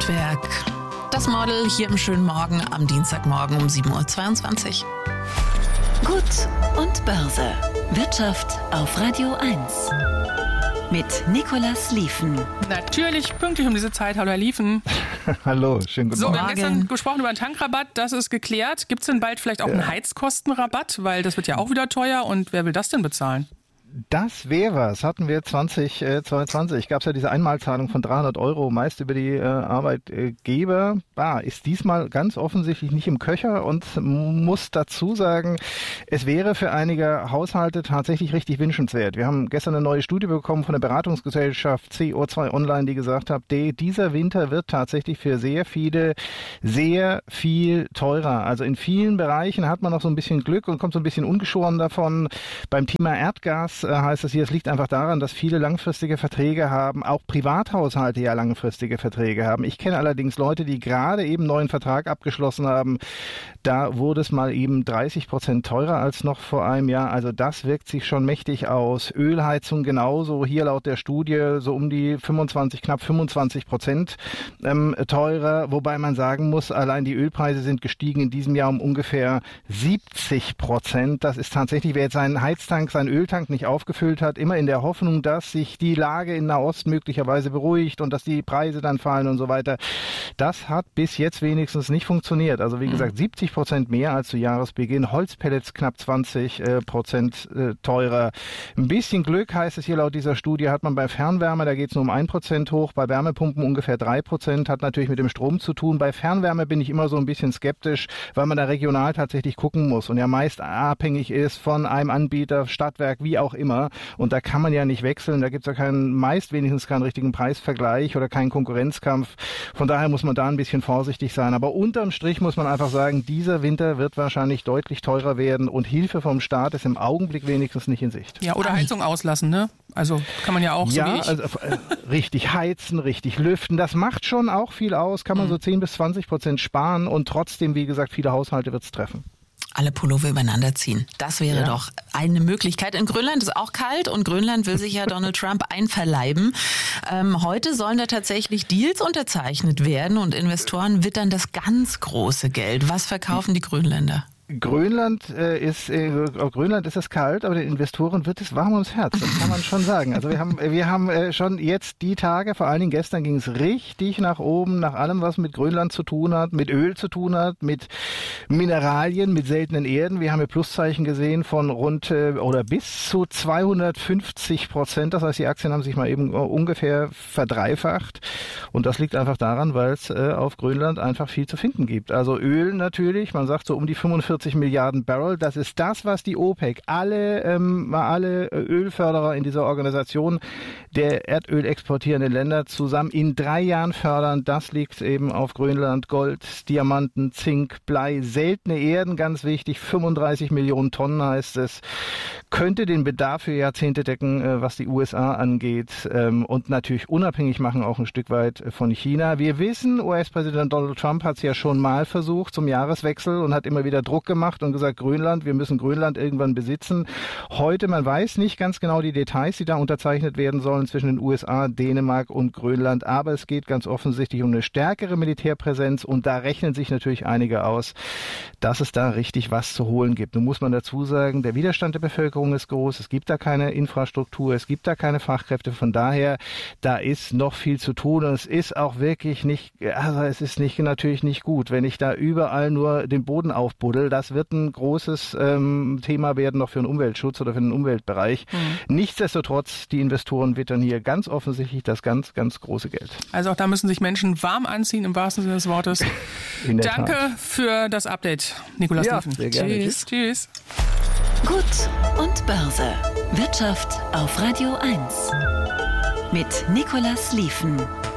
Handwerk. Das Model hier im schönen Morgen am Dienstagmorgen um 7.22 Uhr. Gut und Börse. Wirtschaft auf Radio 1. Mit Nicolas Lieven. Natürlich pünktlich um diese Zeit. Hallo, Herr Lieven. Hallo, schönen guten Morgen. Wir haben gestern gesprochen über einen Tankrabatt. Das ist geklärt. Gibt es denn bald vielleicht auch einen Heizkostenrabatt? Weil das wird ja auch wieder teuer. Und wer will das denn bezahlen? Das wäre was. Hatten wir 2022. Gab es ja diese Einmalzahlung von 300 €, meist über die Arbeitgeber. Ist diesmal ganz offensichtlich nicht im Köcher und muss dazu sagen, es wäre für einige Haushalte tatsächlich richtig wünschenswert. Wir haben gestern eine neue Studie bekommen von der Beratungsgesellschaft CO2 Online, die gesagt hat, dieser Winter wird tatsächlich für sehr viele sehr viel teurer. Also in vielen Bereichen hat man noch so ein bisschen Glück und kommt so ein bisschen ungeschoren davon. Beim Thema Erdgas heißt es hier, es liegt einfach daran, dass viele langfristige Verträge haben, auch Privathaushalte ja langfristige Verträge haben. Ich kenne allerdings Leute, die gerade eben einen neuen Vertrag abgeschlossen haben. Da wurde es mal eben 30% teurer als noch vor einem Jahr. Also das wirkt sich schon mächtig aus. Ölheizung genauso, hier laut der Studie so um die knapp 25% teurer. Wobei man sagen muss, allein die Ölpreise sind gestiegen in diesem Jahr um ungefähr 70%. Das ist tatsächlich, wer jetzt seinen Heiztank, seinen Öltank nicht aufgefüllt hat, immer in der Hoffnung, dass sich die Lage in Nahost möglicherweise beruhigt und dass die Preise dann fallen und so weiter. Das hat bis jetzt wenigstens nicht funktioniert. Also wie gesagt, 70% mehr als zu Jahresbeginn. Holzpellets knapp 20% teurer. Ein bisschen Glück heißt es hier laut dieser Studie, hat man bei Fernwärme, da geht es nur um 1% hoch, bei Wärmepumpen ungefähr 3%, hat natürlich mit dem Strom zu tun. Bei Fernwärme bin ich immer so ein bisschen skeptisch, weil man da regional tatsächlich gucken muss und ja meist abhängig ist von einem Anbieter, Stadtwerk, wie auch immer. Und da kann man ja nicht wechseln. Da gibt es ja meist wenigstens keinen richtigen Preisvergleich oder keinen Konkurrenzkampf. Von daher muss man da ein bisschen vorsichtig sein. Aber unterm Strich muss man einfach sagen, dieser Winter wird wahrscheinlich deutlich teurer werden und Hilfe vom Staat ist im Augenblick wenigstens nicht in Sicht. Ja, oder Heizung auslassen, ne? Also kann man ja auch so wie ich. Also richtig heizen, richtig lüften, das macht schon auch viel aus. Kann man so 10-20% sparen und trotzdem, wie gesagt, viele Haushalte wird es treffen. Alle Pullover übereinander ziehen. Das wäre doch eine Möglichkeit. In Grönland ist auch kalt und Grönland will sich ja Donald Trump einverleiben. Heute sollen da tatsächlich Deals unterzeichnet werden und Investoren wittern das ganz große Geld. Was verkaufen die Grönländer? Grönland ist es kalt, aber den Investoren wird es warm ums Herz. Das kann man schon sagen. Also wir haben schon jetzt die Tage, vor allen Dingen gestern ging es richtig nach oben, nach allem, was mit Grönland zu tun hat, mit Öl zu tun hat, mit Mineralien, mit seltenen Erden. Wir haben hier Pluszeichen gesehen von rund oder bis zu 250%. Das heißt, die Aktien haben sich mal eben ungefähr verdreifacht. Und das liegt einfach daran, weil es auf Grönland einfach viel zu finden gibt. Also Öl natürlich, man sagt so um die 45 Milliarden Barrel. Das ist das, was die OPEC, alle Ölförderer in dieser Organisation der Erdöl exportierenden Länder zusammen in 3 Jahren fördern. Das liegt eben auf Grönland. Gold, Diamanten, Zink, Blei, seltene Erden, ganz wichtig. 35 Millionen Tonnen heißt es. Könnte den Bedarf für Jahrzehnte decken, was die USA angeht. Und natürlich unabhängig machen auch ein Stück weit von China. Wir wissen, US-Präsident Donald Trump hat es ja schon mal versucht zum Jahreswechsel und hat immer wieder Druck gemacht und gesagt, wir müssen Grönland irgendwann besitzen. Heute, man weiß nicht ganz genau die Details, die da unterzeichnet werden sollen zwischen den USA, Dänemark und Grönland, aber es geht ganz offensichtlich um eine stärkere Militärpräsenz und da rechnen sich natürlich einige aus, dass es da richtig was zu holen gibt. Nun muss man dazu sagen, der Widerstand der Bevölkerung ist groß, es gibt da keine Infrastruktur, es gibt da keine Fachkräfte, von daher, da ist noch viel zu tun und es ist auch wirklich natürlich nicht gut, wenn ich da überall nur den Boden aufbuddel. Das wird ein großes Thema werden noch für den Umweltschutz oder für den Umweltbereich. Nichtsdestotrotz, die Investoren wittern hier ganz offensichtlich das ganz, ganz große Geld. Also auch da müssen sich Menschen warm anziehen, im wahrsten Sinne des Wortes. Danke für das Update, Nicolas Lieven. Sehr gerne. Tschüss. Gut und Börse. Wirtschaft auf Radio 1. Mit Nicolas Lieven.